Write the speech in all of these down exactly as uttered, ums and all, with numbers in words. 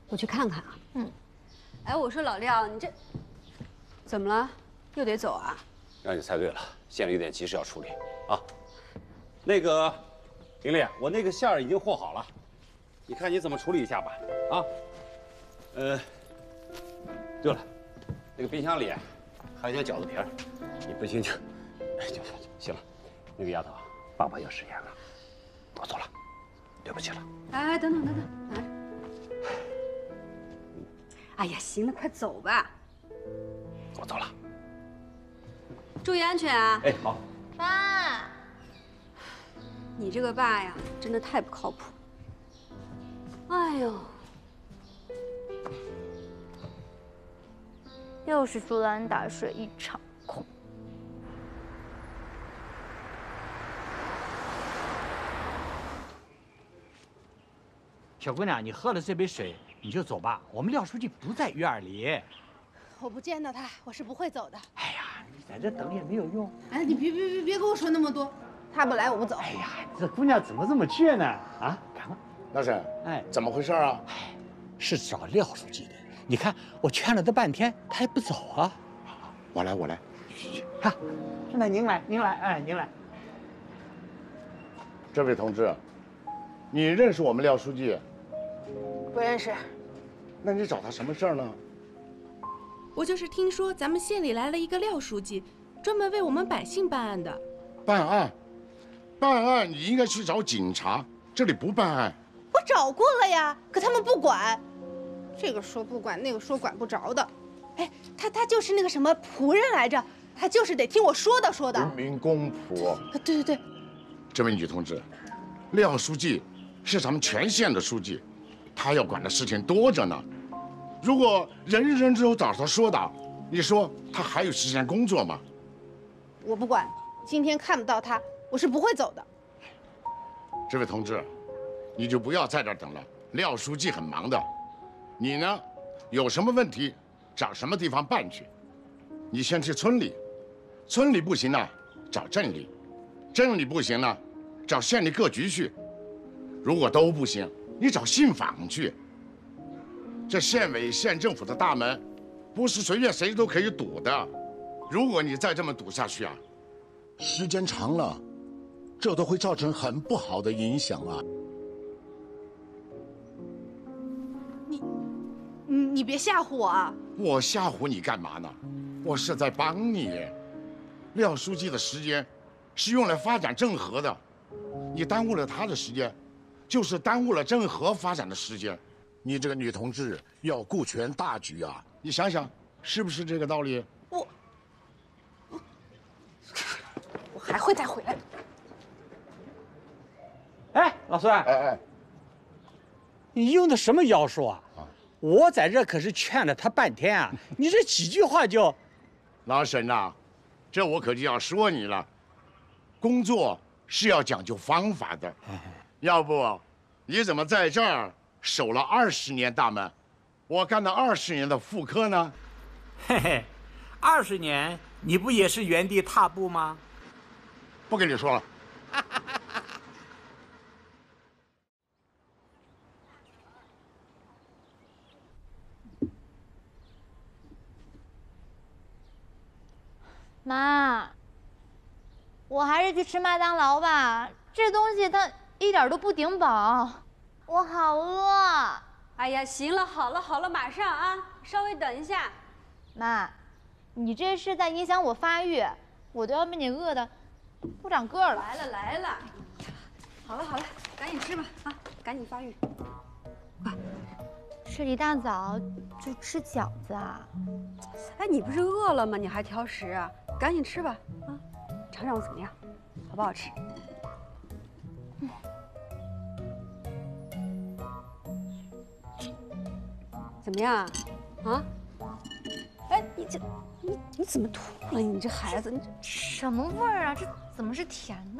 我去看看啊。 嗯。 哎，我说老廖，你这怎么了？又得走啊？ 让你猜对了，县里有点急事要处理啊。那个，玲玲，我那个馅儿已经和好了，你看你怎么处理一下吧。啊。呃。对了，那个冰箱里还有点饺子皮儿，你不行就，哎，就行了。那个丫头，爸爸有食言了，我走了，对不起了。 哎，等等等等，拿着。哎呀，行了，快走吧。 我走了。 注意安全啊！ 哎，好。 爸， 你这个爸呀，真的太不靠谱。哎呦， 又是竹篮打水一场空。 小姑娘，你喝了这杯水，你就走吧。我们廖书记不在院里。 我不见到他，我是不会走的。 哎呀，你在这等也没有用。 哎，你别别别别跟我说那么多，他不来我不走。 哎呀，这姑娘怎么这么倔呢？啊，赶快。 老沈， 哎， 怎么回事啊？ 哎，是找廖书记的。你看我劝了他半天，他还不走啊。 我来，我来。 哈，那您来，您来，哎，您来。 这位同志，你认识我们廖书记？ 不认识。 那你找他什么事儿呢？ 我就是听说咱们县里来了一个廖书记，专门为我们百姓办案的。 办案？办案你应该去找警察，这里不办案。 我找过了呀，可他们不管，这个说不管，那个说管不着的。哎，他他就是那个什么仆人来着，他就是得听我说的说的。 人民公仆。 对对对。 这位女同志，廖书记是咱们全县的书记，他要管的事情多着呢。如果人人都找他说的，你说他还有时间工作吗？ 我不管，今天看不到他，我是不会走的。 这位同志，你就不要在这儿等了，廖书记很忙的。你呢，有什么问题找什么地方办去。你先去村里，村里不行呢，找镇里，镇里不行呢，找县里各局去。如果都不行，你找信访去。这县委、县政府的大门，不是随便谁都可以堵的。如果你再这么堵下去啊，时间长了，这都会造成很不好的影响啊。 你，你你别吓唬我啊！ 我吓唬你干嘛呢？我是在帮你。廖书记的时间是用来发展郑和的，你耽误了他的时间，就是耽误了郑和发展的时间。你这个女同志要顾全大局啊！你想想，是不是这个道理？ 我，我，我还会再回来的。 哎，老孙， 哎哎， 你用的什么妖术啊？啊我在这可是劝了他半天啊！你这几句话就…… 老沈呐，这我可就要说你了，工作是要讲究方法的。要不，你怎么在这儿守了二十年大门，我干了二十年的副科呢？ 嘿嘿，二十年你不也是原地踏步吗？ 不跟你说了。 妈，我还是去吃麦当劳吧，这东西它一点都不顶饱，我好饿。 哎呀，行了，好了好了，马上啊，稍微等一下。 妈，你这是在影响我发育，我都要被你饿的不长个了。 来了来了，好了好了，赶紧吃吧啊，赶紧发育。快， 这一大早就吃饺子啊？ 哎，你不是饿了吗？你还挑食啊？赶紧吃吧啊，尝尝我怎么样，好不好吃？嗯。怎么样，啊？哎，你这，你你怎么吐了？你这孩子，你这什么味儿啊？这怎么是甜的？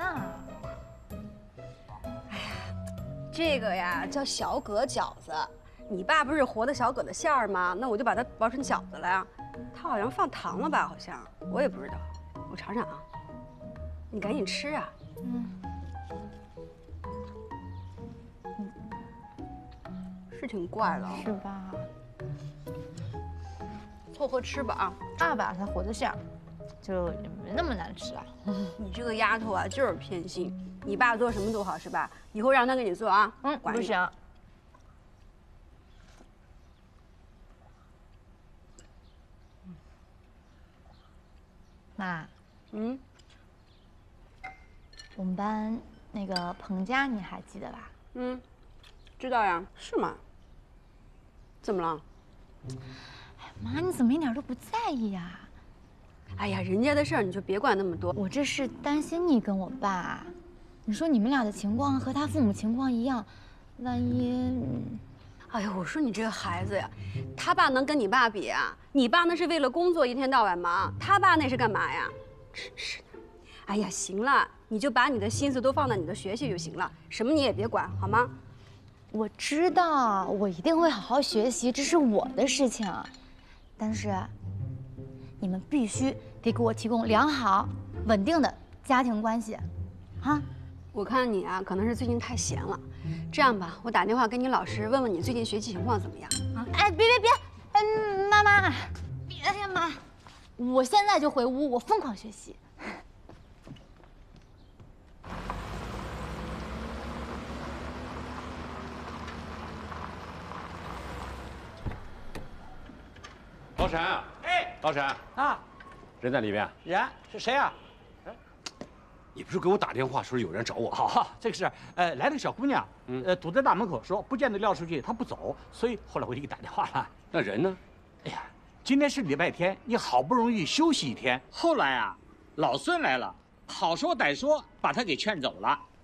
哎呀，这个呀叫小葛饺子。你爸不是和的小葛的馅儿吗？那我就把它包成饺子了呀。他好像放糖了吧？好像我也不知道，我尝尝啊。你赶紧吃啊。嗯。 是挺怪的， 是吧？ 凑合吃吧啊。 爸爸他活的馅儿，就也没那么难吃啊。 你这个丫头啊，就是偏心。你爸做什么都好是吧？以后让他给你做啊。 嗯， 管你。 不行。妈， 嗯， 我们班那个彭佳你还记得吧？ 嗯，知道呀。是吗？怎么了？ 妈，你怎么一点都不在意呀？ 哎呀，人家的事儿你就别管那么多。 我这是担心你跟我爸。你说你们俩的情况和他父母情况一样，万一…… 哎呀，我说你这个孩子呀，他爸能跟你爸比啊？你爸那是为了工作一天到晚忙，他爸那是干嘛呀？真是的。哎呀，行了，你就把你的心思都放在你的学习就行了，什么你也别管，好吗？ 我知道，我一定会好好学习，这是我的事情。但是，你们必须得给我提供良好、稳定的家庭关系，啊！ 我看你啊，可能是最近太闲了。这样吧，我打电话跟你老师问问你最近学习情况怎么样啊？ 哎，别别别，嗯，妈妈，别呀妈，我现在就回屋，我疯狂学习。 老沈，哎，老沈啊， 人在里面。 人是谁啊？ 你不是给我打电话说有人找我？ 好，这个是呃来了个小姑娘， 嗯呃堵在大门口说不见得廖书记，她不走，所以后来我就给打电话了。 那人呢？ 哎呀，今天是礼拜天，你好不容易休息一天，后来啊，老孙来了，好说歹说把他给劝走了。